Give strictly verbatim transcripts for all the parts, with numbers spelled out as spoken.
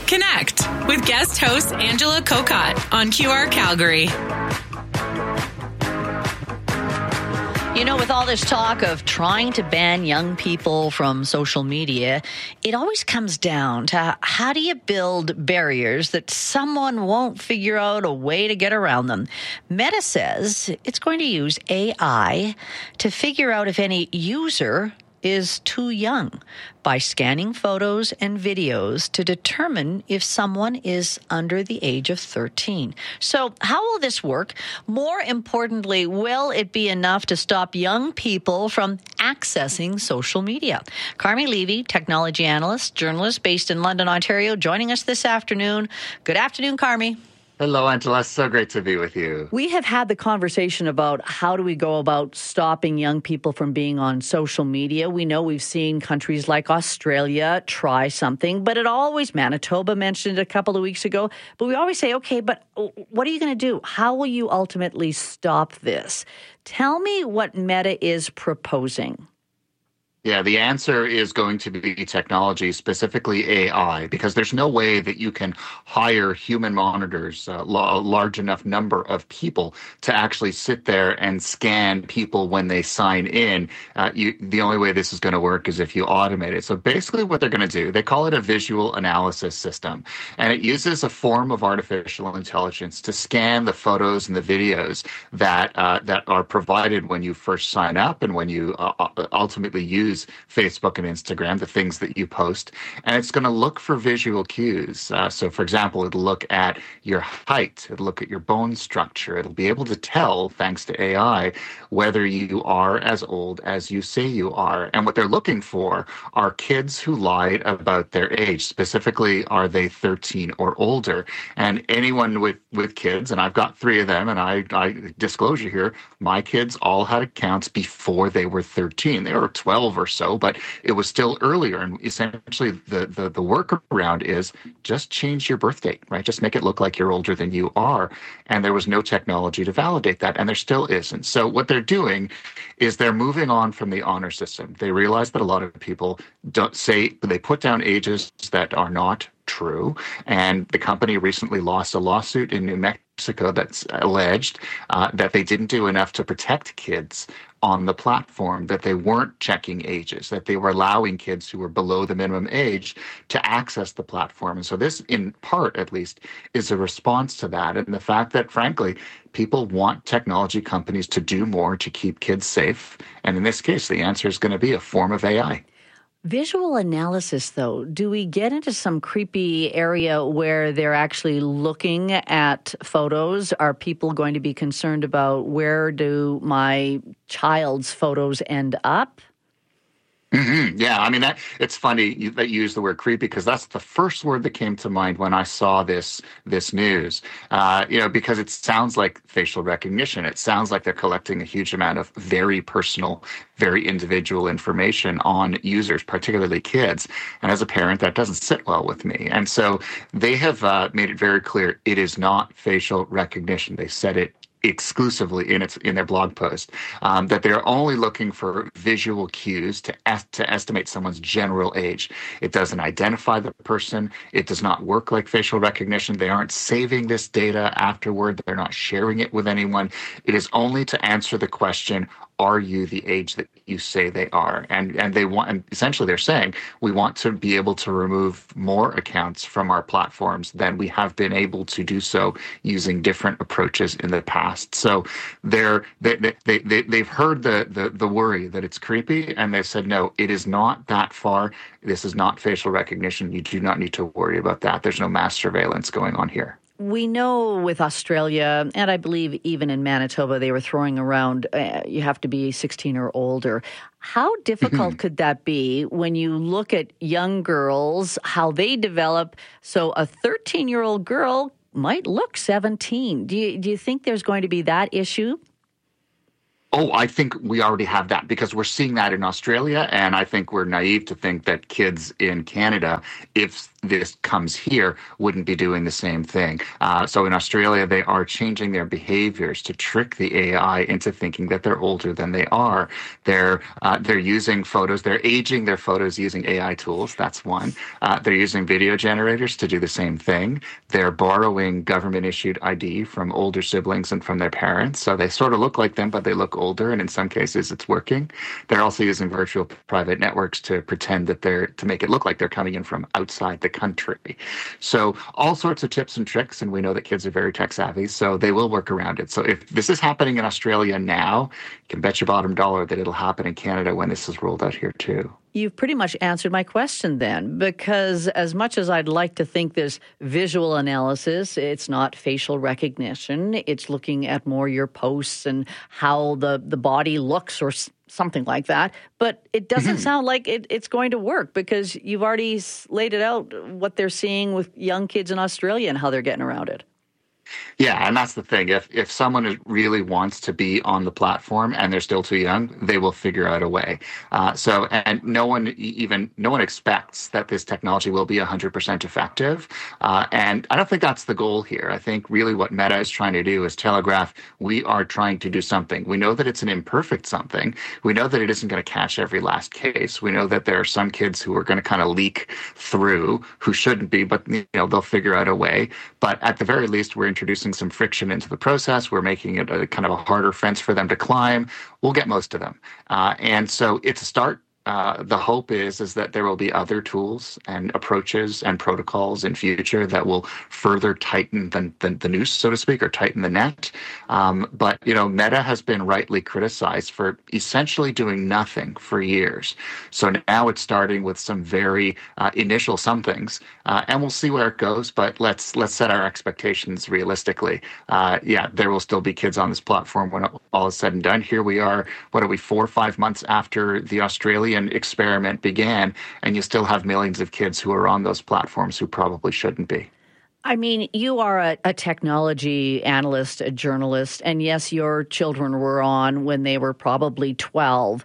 Connect with guest host Angela Kokott on Q R Calgary. You know, with all this talk of trying to ban young people from social media, it always comes down to how do you build barriers that someone won't figure out a way to get around them. Meta says it's going to use A I to figure out if any user is too young by scanning photos and videos to determine if someone is under the age of thirteen. So how will this work? More importantly, will it be enough to stop young people from accessing social media? Carmi Levy, technology analyst, journalist based in London, Ontario, joining us this afternoon. Good afternoon, Carmi. Hello, Angela. So great to be with you. We have had the conversation about how do we go about stopping young people from being on social media. We know we've seen countries like Australia try something, but it always, Manitoba mentioned it a couple of weeks ago, but we always say, okay, but what are you going to do? How will you ultimately stop this? Tell me what Meta is proposing. Yeah, the answer is going to be technology, specifically A I, because there's no way that you can hire human monitors, uh, a large enough number of people to actually sit there and scan people when they sign in. Uh, you, the only way this is going to work is if you automate it. So basically what they're going to do, they call it a visual analysis system, and it uses a form of artificial intelligence to scan the photos and the videos that uh, that are provided when you first sign up and when you uh, ultimately use Facebook and Instagram, the things that you post, and it's going to look for visual cues. Uh, so, for example, it'll look at your height, it'll look at your bone structure, it'll be able to tell, thanks to A I, whether you are as old as you say you are. And what they're looking for are kids who lied about their age. Specifically, are they thirteen or older? And anyone with, with kids, and I've got three of them, and I, I disclosure here, my kids all had accounts before they were thirteen. They were twelve or so, but it was still earlier. And essentially the, the, the workaround is just change your birth date, right? Just make it look like you're older than you are. And there was no technology to validate that. And there still isn't. So what they're doing is they're moving on from the honor system. They realize that a lot of people don't say, they put down ages that are not true. And the company recently lost a lawsuit in New Mexico that's alleged uh, that they didn't do enough to protect kids on the platform, that they weren't checking ages, that they were allowing kids who were below the minimum age to access the platform. And so this, in part at least, is a response to that. And the fact that, frankly, people want technology companies to do more to keep kids safe. And in this case, the answer is going to be a form of A I. Visual analysis, though, do we get into some creepy area where they're actually looking at photos? Are people going to be concerned about where do my child's photos end up? Mm-hmm. Yeah, I mean, that it's funny you, that you use the word creepy, because that's the first word that came to mind when I saw this this news. Uh, you know, because it sounds like facial recognition. It sounds like they're collecting a huge amount of very personal, very individual information on users, particularly kids. And as a parent, that doesn't sit well with me. And so they have uh, made it very clear it is not facial recognition. They said it exclusively in its in their blog post, um, that they're only looking for visual cues to est- to estimate someone's general age. It doesn't identify the person. It does not work like facial recognition. They aren't saving this data afterward. They're not sharing it with anyone. It is only to answer the question, are you the age that you say they are? And and they want, and essentially they're saying, we want to be able to remove more accounts from our platforms than we have been able to do so using different approaches in the past. So they're they they, they they've heard the, the the worry that it's creepy, and they said, no, it is not that far. This is not facial recognition. You do not need to worry about that. There's no mass surveillance going on here. We know with Australia, and I believe even in Manitoba, they were throwing around, uh, you have to be sixteen or older. How difficult could that be when you look at young girls, how they develop? So a thirteen-year-old girl might look seventeen. Do you, do you think there's going to be that issue? Oh, I think we already have that because we're seeing that in Australia. And I think we're naive to think that kids in Canada, if this comes here, wouldn't be doing the same thing. Uh, so in Australia, they are changing their behaviors to trick the A I into thinking that they're older than they are. They're uh, they're using photos. They're aging their photos using A I tools. That's one. Uh, they're using video generators to do the same thing. They're borrowing government-issued I D from older siblings and from their parents. So they sort of look like them, but they look older, and in some cases it's working. They're also using virtual private networks to pretend that they're, to make it look like they're coming in from outside the country. So all sorts of tips and tricks, and we know that kids are very tech savvy, so they will work around it. So if this is happening in Australia now, you can bet your bottom dollar that it'll happen in Canada when this is rolled out here too. You've pretty much answered my question then, because as much as I'd like to think there's visual analysis, it's not facial recognition. It's looking at more your posts and how the, the body looks or something like that. But it doesn't mm-hmm. sound like it, it's going to work because you've already laid it out what they're seeing with young kids in Australia and how they're getting around it. Yeah, and that's the thing. If if someone really wants to be on the platform and they're still too young, they will figure out a way. Uh, so, and no one even no one expects that this technology will be one hundred percent effective. Uh, and I don't think that's the goal here. I think really what Meta is trying to do is telegraph we are trying to do something. We know that it's an imperfect something. We know that it isn't going to catch every last case. We know that there are some kids who are going to kind of leak through who shouldn't be, but you know they'll figure out a way. But at the very least, we're introducing some friction into the process. We're making it a kind of a harder fence for them to climb. We'll get most of them. Uh, and so it's a start. Uh, the hope is is that there will be other tools and approaches and protocols in future that will further tighten the, the, the noose, so to speak, or tighten the net. Um, but, you know, Meta has been rightly criticized for essentially doing nothing for years. So now it's starting with some very uh, initial some things, uh, and we'll see where it goes. But let's let's set our expectations realistically. Uh, yeah, there will still be kids on this platform when all is said and done. Here we are, what are we, four or five months after the Australian experiment began, and you still have millions of kids who are on those platforms who probably shouldn't be. I mean, you are a, a technology analyst, a journalist, and yes, your children were on when they were probably twelve.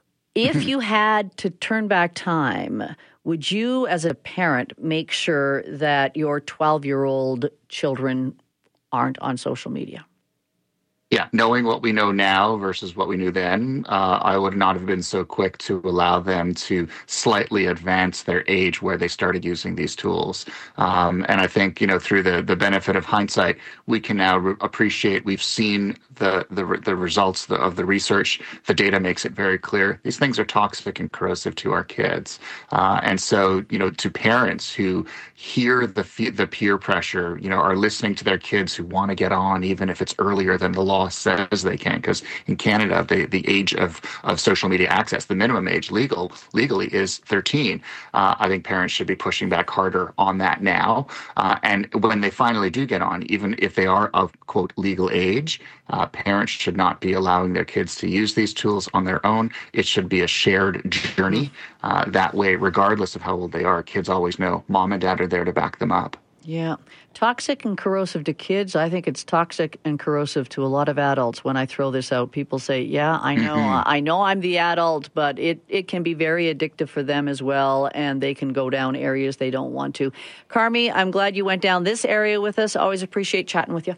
If you had to turn back time, would you, as a parent, make sure that your twelve-year-old children aren't on social media? Yeah, knowing what we know now versus what we knew then, uh, I would not have been so quick to allow them to slightly advance their age where they started using these tools. Um, and I think, you know, through the, the benefit of hindsight, we can now re- appreciate, we've seen the the, the results of the research. The data makes it very clear. These things are toxic and corrosive to our kids. Uh, and so, you know, to parents who hear the the peer pressure, you know, are listening to their kids who want to get on, even if it's earlier than the law says they can, because in Canada, the, the age of, of social media access, the minimum age legal legally is thirteen. Uh, I think parents should be pushing back harder on that now. Uh, and when they finally do get on, even if they are of, quote, legal age, uh, parents should not be allowing their kids to use these tools on their own. It should be a shared journey. Uh, that way, regardless of how old they are, kids always know mom and dad are there to back them up. Yeah. Toxic and corrosive to kids. I think it's toxic and corrosive to a lot of adults. When I throw this out, people say, yeah, I know, mm-hmm. I know I'm the adult, but it, it can be very addictive for them as well, and they can go down areas they don't want to. Carmi, I'm glad you went down this area with us. Always appreciate chatting with you.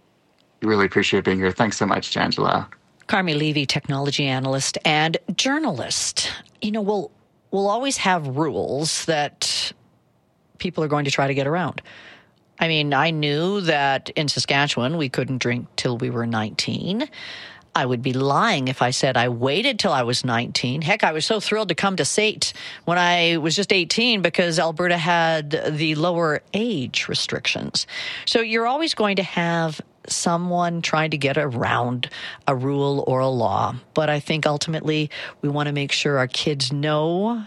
Really appreciate being here. Thanks so much, Angela. Carmi Levy, technology analyst and journalist. You know, we'll, we'll always have rules that people are going to try to get around. I mean, I knew that in Saskatchewan we couldn't drink till we were nineteen. I would be lying if I said I waited till I was nineteen. Heck, I was so thrilled to come to S A T when I was just eighteen because Alberta had the lower age restrictions. So you're always going to have someone trying to get around a rule or a law. But I think ultimately we want to make sure our kids know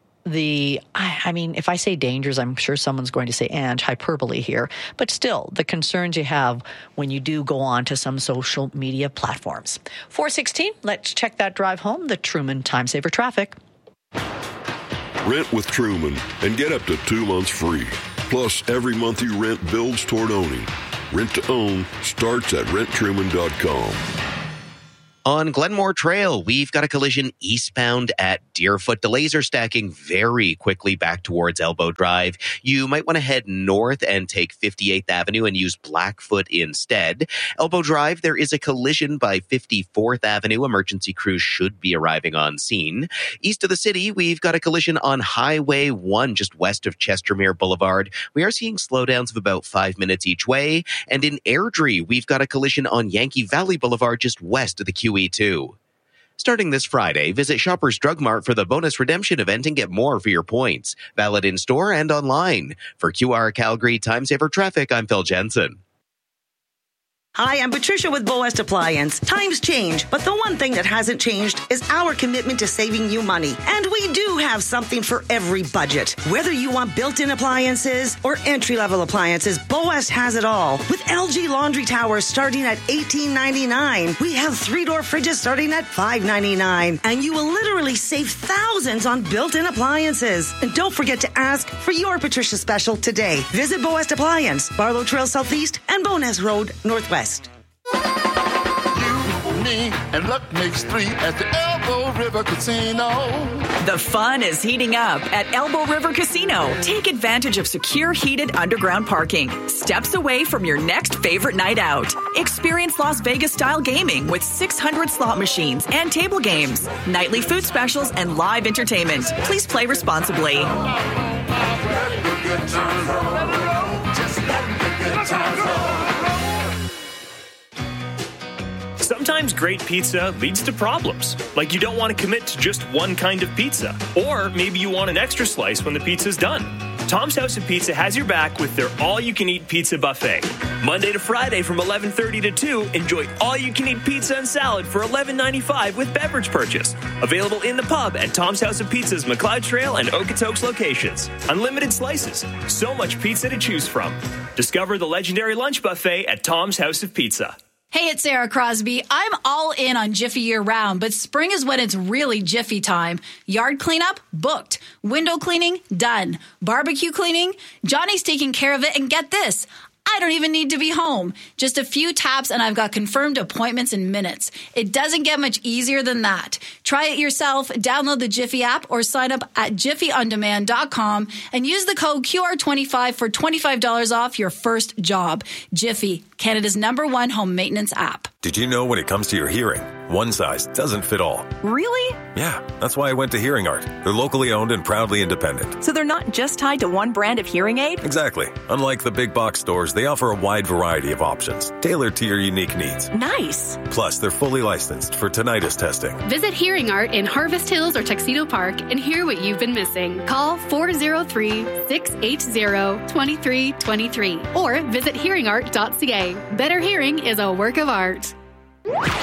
the, I, I mean, if I say dangers, I'm sure someone's going to say, and hyperbole here, but still the concerns you have when you do go on to some social media platforms. four sixteen, let's check that drive home, the Truman Time Saver traffic. Rent with Truman and get up to two months free. Plus, every month you rent builds toward owning. Rent to own starts at rent truman dot com. On Glenmore Trail, we've got a collision eastbound at Deerfoot. Delays are stacking very quickly back towards Elbow Drive. You might want to head north and take fifty-eighth Avenue and use Blackfoot instead. Elbow Drive, there is a collision by fifty-fourth Avenue. Emergency crews should be arriving on scene. East of the city, we've got a collision on Highway one, just west of Chestermere Boulevard. We are seeing slowdowns of about five minutes each way. And in Airdrie, we've got a collision on Yankee Valley Boulevard, just west of the Q E two. Starting this Friday, visit Shoppers Drug Mart for the bonus redemption event and get more for your points. Valid in-store and online. For Q R Calgary Time Saver Traffic, I'm Phil Jensen. Hi, I'm Patricia with Bow West Appliance. Times change, but the one thing that hasn't changed is our commitment to saving you money. And we do have something for every budget. Whether you want built-in appliances or entry-level appliances, Bow West has it all. With L G laundry towers starting at eighteen ninety-nine, we have three-door fridges starting at five ninety-nine, and you will literally save thousands on built-in appliances. And don't forget to ask for your Patricia special today. Visit Bow West Appliance, Barlow Trail Southeast, and Bowness Road Northwest. You, me, and luck makes three at the Elbow River Casino. The fun is heating up at Elbow River Casino. Take advantage of secure, heated underground parking. Steps away from your next favorite night out. Experience Las Vegas-style gaming with six hundred slot machines and table games, nightly food specials, and live entertainment. Please play responsibly. Sometimes great pizza leads to problems, like you don't want to commit to just one kind of pizza, or maybe you want an extra slice when the pizza's done. Tom's House of Pizza has your back with their all-you-can-eat pizza buffet. Monday to Friday from eleven thirty to two, enjoy all-you-can-eat pizza and salad for eleven ninety-five with beverage purchase. Available in the pub at Tom's House of Pizza's McLeod Trail and Okotoks locations. Unlimited slices, so much pizza to choose from. Discover the legendary lunch buffet at Tom's House of Pizza. Hey, it's Sarah Crosby. I'm all in on Jiffy year-round, but spring is when it's really Jiffy time. Yard cleanup? Booked. Window cleaning? Done. Barbecue cleaning? Johnny's taking care of it, and get this. I don't even need to be home. Just a few taps and I've got confirmed appointments in minutes. It doesn't get much easier than that. Try it yourself. Download the Jiffy app or sign up at jiffy on demand dot com and use the code Q R twenty-five for twenty-five dollars off your first job. Jiffy, Canada's number one home maintenance app. Did you know when it comes to your hearing, one size doesn't fit all? Really? Yeah, that's why I went to Hearing Art. They're locally owned and proudly independent. So they're not just tied to one brand of hearing aid? Exactly. Unlike the big box stores, they offer a wide variety of options, tailored to your unique needs. Nice. Plus, they're fully licensed for tinnitus testing. Visit Hearing Art in Harvest Hills or Tuxedo Park and hear what you've been missing. Call four oh three, six eight zero, two three two three or visit hearing art dot c a. Better hearing is a work of art.